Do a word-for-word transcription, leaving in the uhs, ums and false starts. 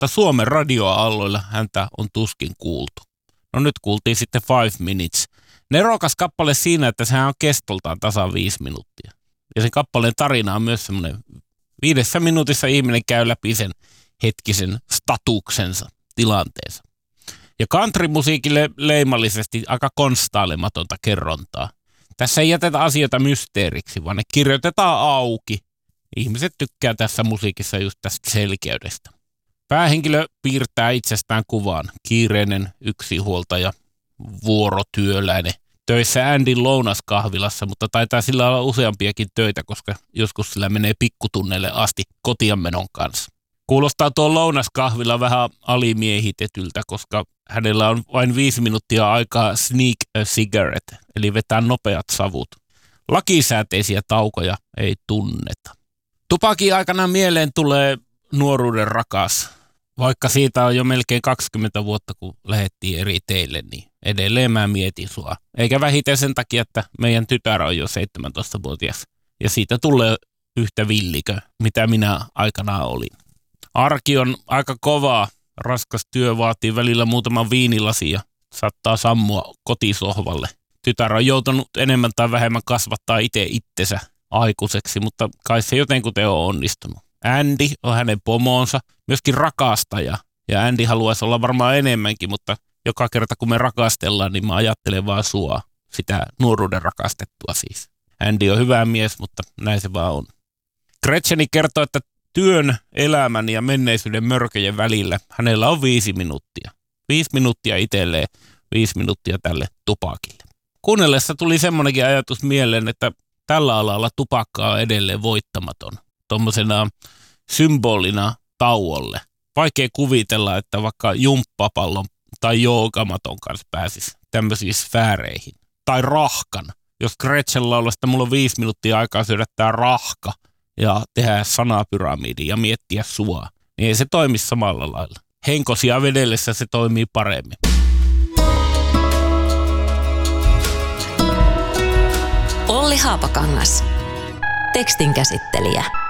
mutta Suomen radioaalloilla häntä on tuskin kuultu. No nyt kuultiin sitten Five Minutes. Nerokas kappale siinä, että sehän on kestoltaan tasan viisi minuuttia. Ja sen kappaleen tarina on myös semmoinen, viidessä minuutissa ihminen käy läpi sen hetkisen statuksensa, tilanteensa. Ja countrymusiikille leimallisesti aika konstailematonta kerrontaa. Tässä ei jätetä asioita mysteeriksi, vaan ne kirjoitetaan auki. Ihmiset tykkää tässä musiikissa just tästä selkeydestä. Päähenkilö piirtää itsestään kuvaan. Kiireinen yksinhuoltaja, vuorotyöläinen. Töissä Andyn lounaskahvilassa, mutta taitaa sillä olla useampiakin töitä, koska joskus sillä menee pikkutunneille asti kotianmenon kanssa. Kuulostaa tuo lounaskahvila vähän alimiehitetyltä, koska hänellä on vain viisi minuuttia aikaa sneak a cigarette, eli vetää nopeat savut. Lakisääteisiä taukoja ei tunneta. Tupakin aikana mieleen tulee nuoruuden rakas. Vaikka siitä on jo melkein kaksikymmentä vuotta, kun lähdettiin eri teille, niin edelleen mä mietin sua. Eikä vähiten sen takia, että meidän tytär on jo seitsemäntoistavuotias. Ja siitä tulee yhtä villikö, mitä minä aikanaan olin. Arki on aika kovaa. Raskas työ vaatii välillä muutaman viinilasin ja saattaa sammua kotisohvalle. Tytär on joutunut enemmän tai vähemmän kasvattaa itse itsensä aikuiseksi, mutta kai se jotenkuten on onnistunut. Andy on hänen pomonsa, myöskin rakastaja. Ja Andy haluaisi olla varmaan enemmänkin, mutta joka kerta kun me rakastellaan, niin mä ajattelen vaan sua, sitä nuoruuden rakastettua siis. Andy on hyvä mies, mutta näin se vaan on. Gretcheni kertoo, että työn, elämän ja menneisyyden mörköjen välillä hänellä on viisi minuuttia. Viisi minuuttia itselleen, viisi minuuttia tälle tupakille. Kuunnellessa tuli semmoinenkin ajatus mieleen, että tällä alalla tupakka on edelleen voittamaton. Tuommoisena symbolina tauolle. Vaikea kuvitella, että vaikka jumppapallon tai joogamaton kanssa pääsisi tämmöisiin sfääreihin. Tai rahkan. Jos Gretchen laulaa, että mulla on viisi minuuttia aikaa syödä tää rahka ja tehdä sanapyramidi ja miettiä sua, niin ei se toimi samalla lailla. Henkosia vedellessä se toimii paremmin. Olli Haapakangas. Tekstin käsittelijä